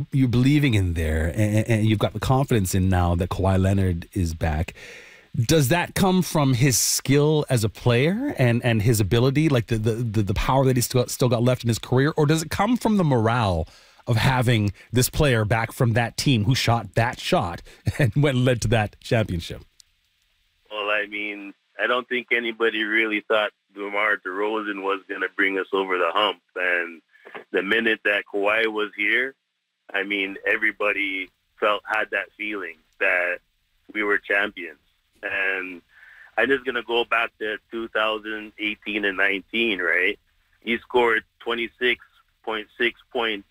you're believing in there, and you've got the confidence in now that Kawhi Leonard is back. Does that come from his skill as a player and his ability, like the power that he's still got left in his career, or does it come from the morale of having this player back from that team who shot that shot and led to that championship? Well, I mean, I don't think anybody really thought DeMar DeRozan was going to bring us over the hump. And the minute that Kawhi was here, I mean, everybody had that feeling that we were champions. And I'm just going to go back to 2018 and 19, right? He scored 26.6 points,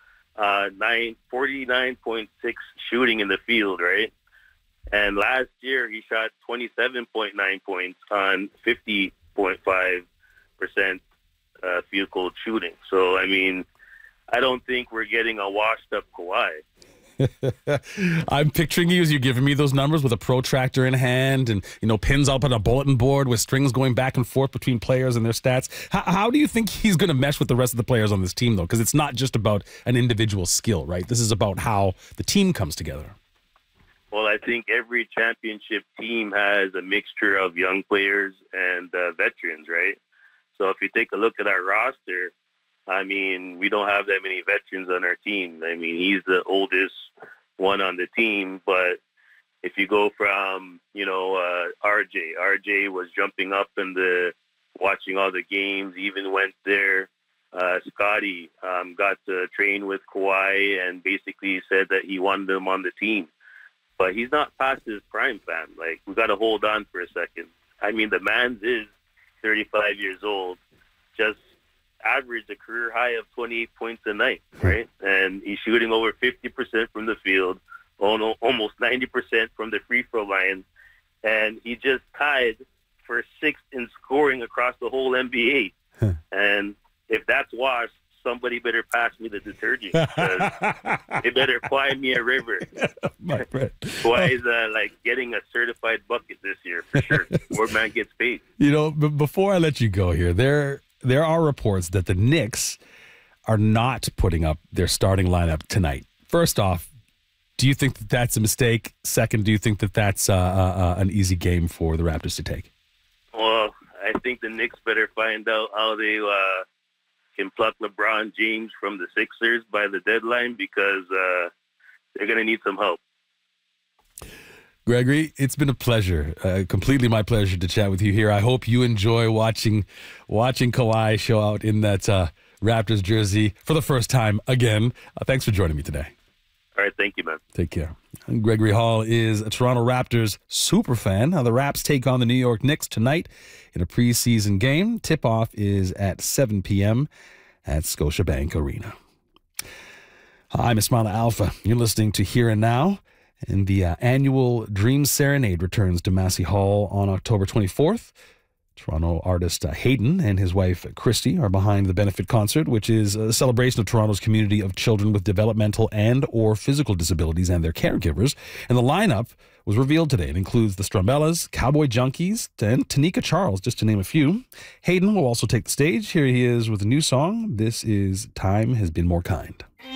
49.6 shooting in the field, right? And last year he shot 27.9 points on 50.5% field goal shooting. So, I mean, I don't think we're getting a washed-up Kawhi. I'm picturing you as you're giving me those numbers with a protractor in hand and, pins up on a bulletin board with strings going back and forth between players and their stats. How do you think he's going to mesh with the rest of the players on this team, though? Because it's not just about an individual skill, right? This is about how the team comes together. Well, I think every championship team has a mixture of young players and veterans, right? So if you take a look at our roster, I mean, we don't have that many veterans on our team. I mean, he's the oldest one on the team. But if you go from, RJ was jumping up watching all the games, even went there. Scotty got to train with Kawhi and basically said that he wanted him on the team. But he's not past his prime, fam. Like, we got to hold on for a second. I mean, the man is 35 years old, just averaged a career high of 28 points a night, right? And he's shooting over 50% from the field, almost 90% from the free throw line. And he just tied for sixth in scoring across the whole NBA. And if that's washed, somebody better pass me the detergent. They better find me a river. My friend. Kawhi is getting a certified bucket this year, for sure. Where man gets paid. Before I let you go here, there are reports that the Knicks are not putting up their starting lineup tonight. First off, do you think that that's a mistake? Second, do you think that that's an easy game for the Raptors to take? Well, I think the Knicks better find out how they can pluck LeBron James from the Sixers by the deadline, because they're going to need some help. Gregory, it's been a pleasure, completely my pleasure to chat with you here. I hope you enjoy watching Kawhi show out in that Raptors jersey for the first time again. Thanks for joining me today. All right, thank you, man. Take care. Gregory Hall is a Toronto Raptors super fan. The Raps take on the New York Knicks tonight in a preseason game. Tip-off is at 7 p.m. at Scotiabank Arena. I'm Ismaila Alpha. You're listening to Here and Now. And the annual Dream Serenade returns to Massey Hall on October 24th. Toronto artist Hayden and his wife Christy are behind the benefit concert, which is a celebration of Toronto's community of children with developmental and or physical disabilities and their caregivers. And the lineup was revealed today. It includes the Strumbellas, Cowboy Junkies, and Tanika Charles, just to name a few. Hayden will also take the stage. Here he is with a new song. This is Time Has Been More Kind.